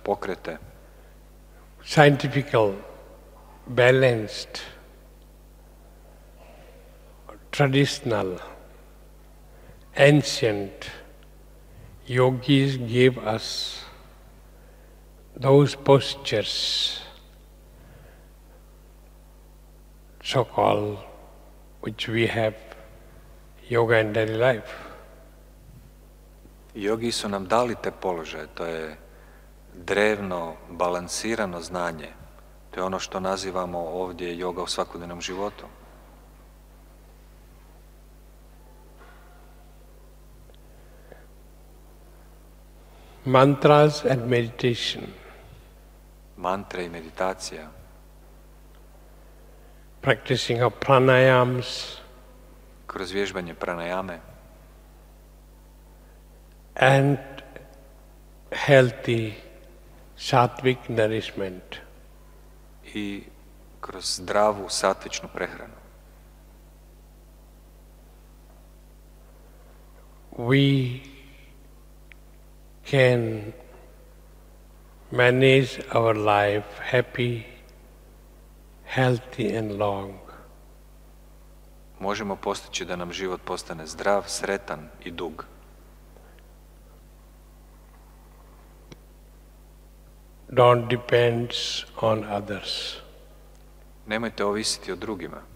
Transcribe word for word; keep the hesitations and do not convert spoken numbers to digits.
pokrete, scientifical, balanced, traditional, ancient yogis gave us those postures, so-called, which we have yoga in daily life. Jogi su nam dali te položaje, to je drevno, balansirano znanje. To je ono što nazivamo ovdje yoga u svakodnevnom životu. Mantras and meditation. Mantre i meditacija. Practicing of pranayams. Kroz vježbanje pranayame. And healthy sattvic nourishment. I kroz zdravu satvičnu prehranu. We can manage our life happy, healthy and long. Možemo postići da nam život postane zdrav, sretan i dug. Don't depend on others. Nemojte ovisiti o drugima.